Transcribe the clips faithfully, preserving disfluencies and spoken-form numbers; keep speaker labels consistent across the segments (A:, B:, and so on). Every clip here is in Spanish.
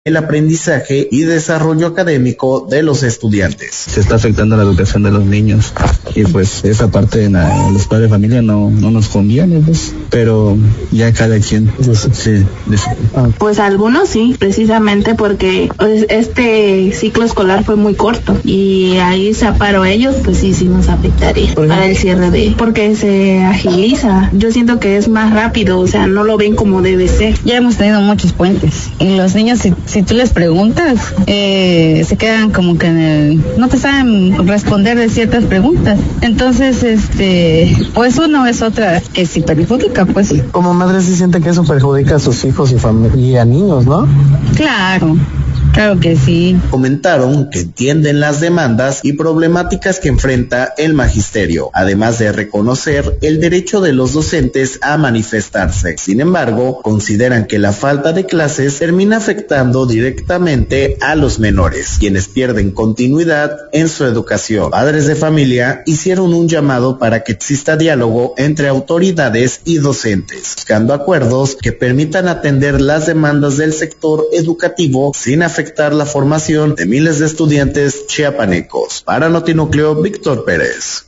A: el aprendizaje y desarrollo académico de los estudiantes.
B: Se está afectando la educación de los niños y pues esa parte en, la, en los padres de familia no, no nos conviene, pues, pero ya cada quien. Sí,
C: pues algunos sí, precisamente porque pues, este ciclo escolar fue muy corto y ahí se aparó ellos, pues sí, sí nos afectaría para el cierre de, porque se agiliza. Yo siento que es más rápido, o sea, no lo ven como debe ser.
D: Ya hemos tenido muchos puentes y los niños si Si tú les preguntas, eh, se quedan como que en el, no te saben responder de ciertas preguntas. Entonces, este, pues uno es otra que sí perjudica, pues sí.
E: Como madre sí siente que eso perjudica a sus hijos y familia, y a niños, ¿no?
D: Claro. Claro que sí.
A: Comentaron que entienden las demandas y problemáticas que enfrenta el magisterio, además de reconocer el derecho de los docentes a manifestarse. Sin embargo, consideran que la falta de clases termina afectando directamente a los menores, quienes pierden continuidad en su educación. Padres de familia hicieron un llamado para que exista diálogo entre autoridades y docentes, buscando acuerdos que permitan atender las demandas del sector educativo sin afectar afectar la formación de miles de estudiantes chiapanecos. Para Notinúcleo, Víctor Pérez.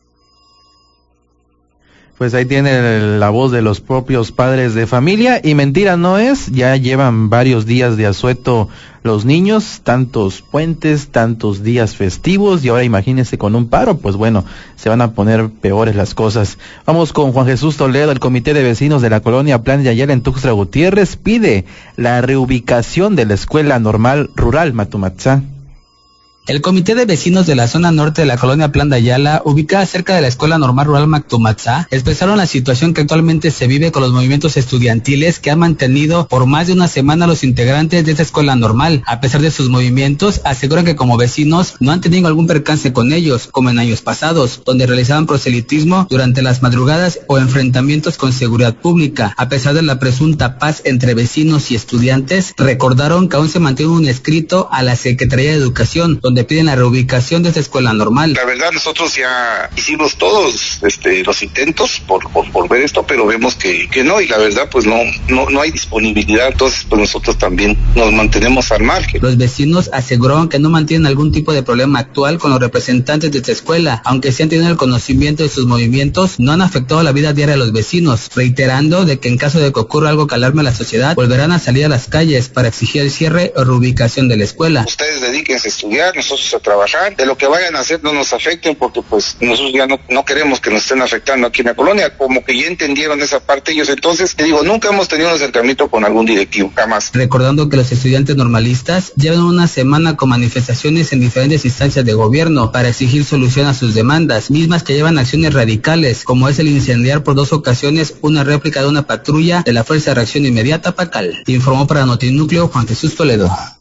F: Pues ahí tiene la voz de los propios padres de familia, y mentira no es, ya llevan varios días de asueto los niños, tantos puentes, tantos días festivos, y ahora imagínense con un paro, pues bueno, se van a poner peores las cosas. Vamos con Juan Jesús Toledo. El Comité de Vecinos de la Colonia Plan de Ayala en Tuxtla Gutiérrez pide la reubicación de la Escuela Normal Rural Matumatzá.
G: El Comité de Vecinos de la zona norte de la Colonia Plan de Ayala, ubicada cerca de la Escuela Normal Rural Matumatzá, expresaron la situación que actualmente se vive con los movimientos estudiantiles que han mantenido por más de una semana los integrantes de esta escuela normal. A pesar de sus movimientos, aseguran que como vecinos no han tenido algún percance con ellos, como en años pasados, donde realizaban proselitismo durante las madrugadas o enfrentamientos con seguridad pública. A pesar de la presunta paz entre vecinos y estudiantes, recordaron que aún se mantiene un escrito a la Secretaría de Educación, donde piden la reubicación de esta escuela normal.
H: La verdad, nosotros ya hicimos todos este, los intentos por, por, por ver esto, pero vemos que, que no, y la verdad, pues no, no, no hay disponibilidad, entonces pues nosotros también nos mantenemos al margen.
G: Los vecinos aseguraron que no mantienen algún tipo de problema actual con los representantes de esta escuela, aunque sí han tenido el conocimiento de sus movimientos, no han afectado la vida diaria de los vecinos, reiterando de que en caso de que ocurra algo que alarme a la sociedad, volverán a salir a las calles para exigir el cierre o reubicación de la escuela.
H: Ustedes dedíquense a estudiar, nosotros a trabajar, de lo que vayan a hacer no nos afecten, porque pues nosotros ya no, no queremos que nos estén afectando aquí en la colonia, como que ya entendieron esa parte ellos. Entonces, te digo, nunca hemos tenido un acercamiento con algún directivo, jamás.
G: Recordando que los estudiantes normalistas llevan una semana con manifestaciones en diferentes instancias de gobierno para exigir solución a sus demandas, mismas que llevan acciones radicales, como es el incendiar por dos ocasiones una réplica de una patrulla de la Fuerza de Reacción Inmediata Pacal. Informó para Notinúcleo Juan Jesús Toledo.